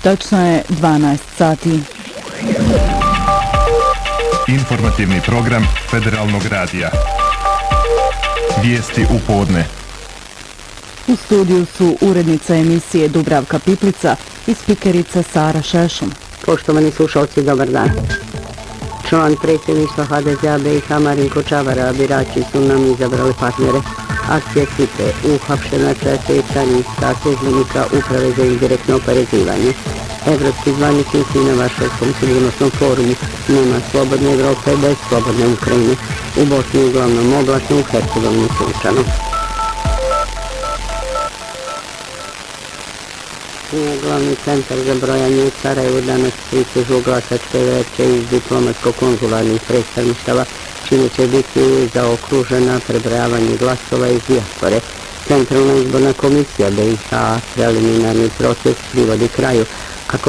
Točno je 12 sati. Informativni program Federalnog radija. Vijesti u podne. U studiju su urednica emisije Dubravka Piplica i spikerica Sara Šešum. Poštovani slušalci, dobar dan. Član predsjedništva HDZ-a BiH Marinko Čavara, birači su nam izabrali partnere. Akcija Stipe, uhapšena 4 carinska službenika Uprave za indirektno oporezivanje. Evropski zvaničnici na Varšavskom sigurnosnom forumu. Nema slobodne Evrope bez slobodne Ukrajine. U Bosni uglavnom oblačno, u Hercegovini sunčano. Glavni centar za brojanje u Sarajevu danas pristižu glasačke vreće iz diplomatsko-konzularnih predstavništava, čime će biti zaokružena prebrojavanje glasova iz dijaspore. Centralna izborna komisija BiH preliminarni proces privodi kraju,